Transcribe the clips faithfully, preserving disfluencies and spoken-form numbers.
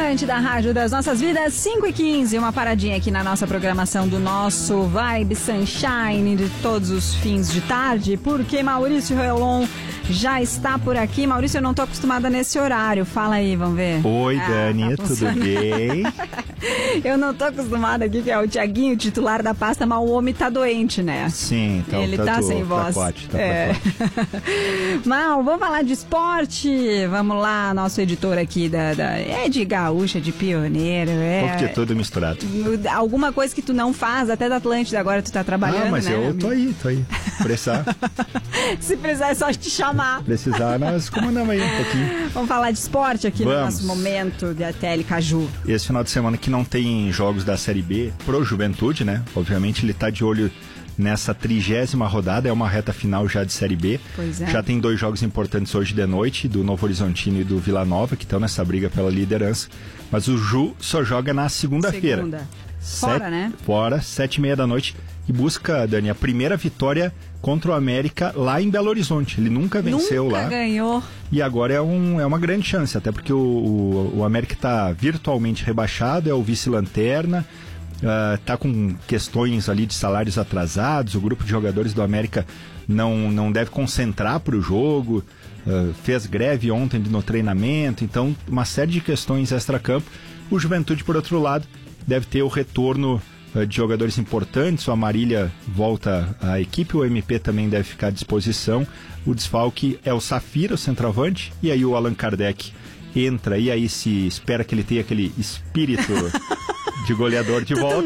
Diante da Rádio das Nossas Vidas, cinco e quinze, uma paradinha aqui na nossa programação do nosso Vibe Sunshine de todos os fins de tarde, porque Maurício Relon já está por aqui. Maurício, eu não tô acostumada nesse horário. Fala aí, vamos ver. Oi, ah, Dani, tá tudo bem? Eu não tô acostumada aqui, que é o Thiaguinho, titular da pasta, mas o homem tá doente, né? Sim, então ele tá, tá sem voz. Pacote, tá é. Mal, vamos falar de esporte. Vamos lá, nosso editor aqui da, da é de gaúcha, de pioneiro, é. Um pouco de tudo misturado. Alguma coisa que tu não faz, até da Atlântida agora tu tá trabalhando, ah, mas né? eu tô aí, tô aí. Precisar. Se precisar é só te chamar. Precisar, nós comandamos aí um pouquinho. Vamos falar de esporte aqui Vamos. no nosso momento da Tele Caju. Esse final de semana que não tem jogos da Série B pro Juventude, né? Obviamente ele tá de olho nessa trigésima rodada, é uma reta final já de Série B. Pois é. Já tem dois jogos importantes hoje de noite, do Novo Horizontino e do Vila Nova, que estão nessa briga pela liderança. Mas o Ju só joga na segunda-feira. Segunda. Fora, Set... né? Fora, sete e meia da noite. E busca, Dani, a primeira vitória contra o América lá em Belo Horizonte. Ele nunca venceu nunca lá. Nunca ganhou. E agora é, um, é uma grande chance, até porque o, o, o América está virtualmente rebaixado, é o vice-lanterna. Está uh, com questões ali de salários atrasados, o grupo de jogadores do América não, não deve concentrar para o jogo, uh, fez greve ontem no treinamento, então uma série de questões extra-campo. O Juventude, por outro lado, deve ter o retorno uh, de jogadores importantes, o Amarília volta à equipe, o M P também deve ficar à disposição, o desfalque é o Safira, o centroavante, e aí o Allan Kardec entra, e aí se espera que ele tenha aquele espírito de goleador de volta,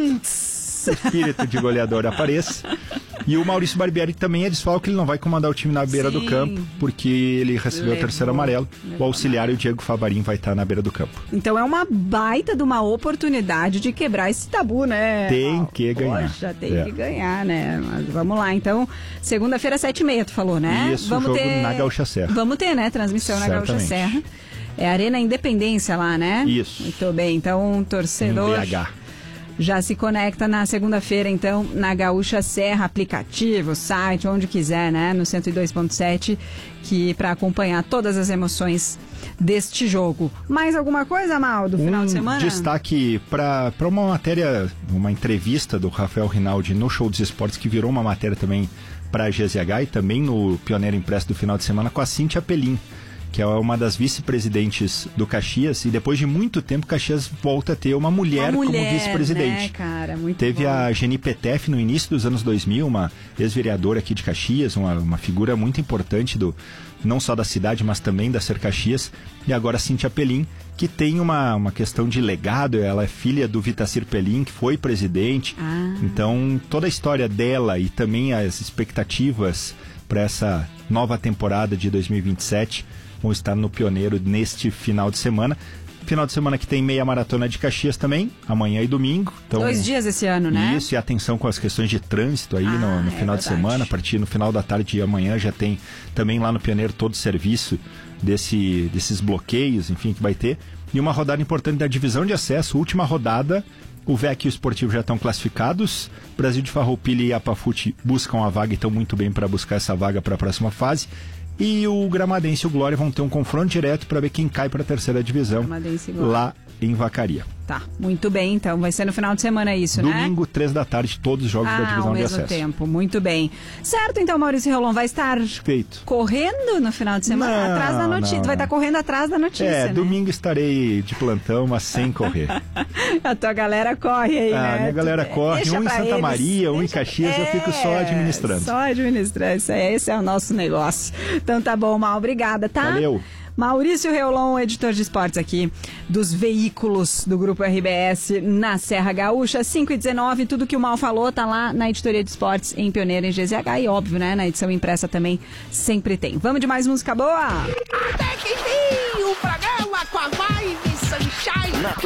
espírito de goleador apareça. E o Maurício Barbieri também é desfalque, ele não vai comandar o time na beira Sim. do campo, porque ele recebeu Levou. o terceiro amarelo. Levou. O auxiliar e o Diego Favarin vai estar na beira do campo. Então é uma baita de uma oportunidade de quebrar esse tabu, né? Tem que ganhar. Poxa, tem é. que ganhar, né? Mas vamos lá, então, segunda-feira, sete e meia, tu falou, né? Isso, vamos jogo ter... na Gaúcha Serra. Vamos ter, né? Transmissão Certamente. na Gaúcha Serra. É Arena Independência lá, né? Isso. Muito bem, então, um torcedor... Em B H. Já se conecta na segunda-feira, então, na Gaúcha Serra, aplicativo, site, onde quiser, né? No cento e dois ponto sete, que para acompanhar todas as emoções deste jogo. Mais alguma coisa, Mal, do final um de semana? Destaque para uma matéria, uma entrevista do Rafael Rinaldi no Show dos Esportes, que virou uma matéria também para a G Z H e também no Pioneiro Impresso do final de semana, com a Cíntia Pelim, que é uma das vice-presidentes do Caxias, e depois de muito tempo Caxias volta a ter uma mulher, uma mulher como vice-presidente. Né, cara? Muito Teve bom. a Geni Petef no início dos anos dois mil, uma ex-vereadora aqui de Caxias, uma, uma figura muito importante, do, não só da cidade, mas também da Ser Caxias, e agora a Cíntia Pelim, que tem uma, uma questão de legado, ela é filha do Vitacir Pelim, que foi presidente, ah. então toda a história dela e também as expectativas para essa nova temporada de dois mil e vinte e sete vão estar no Pioneiro neste final de semana. Final de semana que tem meia maratona de Caxias também, amanhã e domingo. Então, dois dias esse ano, né? Isso, e atenção com as questões de trânsito aí ah, no, no é final verdade. de semana. A partir no final da tarde de amanhã já tem também lá no Pioneiro todo o serviço desse, desses bloqueios, enfim, que vai ter. E uma rodada importante da divisão de acesso, última rodada. O V E C e o Esportivo já estão classificados. Brasil de Farroupilha e Apafute buscam a vaga e estão muito bem para buscar essa vaga para a próxima fase. E o Gramadense e o Glória vão ter um confronto direto para ver quem cai para a terceira divisão lá em Vacaria. Tá, muito bem, então vai ser no final de semana isso, Domingo, né? Domingo, três da tarde, todos os jogos ah, da divisão de acesso. ao mesmo tempo, muito bem. Certo, então, Maurício Rolon vai estar Feito. correndo no final de semana, não, atrás da notícia, não. vai estar correndo atrás da notícia, É, né? domingo estarei de plantão, mas sem correr. A tua galera corre aí, ah, né? A minha galera tu, corre, um em Santa eles, Maria, um deixa, em Caxias, é, eu fico só administrando. Só administrando, isso aí, esse é o nosso negócio. Então tá bom, Mal, obrigada, tá? Valeu. Maurício Reolon, editor de esportes aqui dos veículos do Grupo R B S na Serra Gaúcha, cinco e dezenove, tudo que o Mal falou tá lá na editoria de esportes em Pioneiro em G Z H e óbvio, né, na edição impressa também sempre tem. Vamos de mais música boa? Até que fim, o programa com a Vibe Sunshine.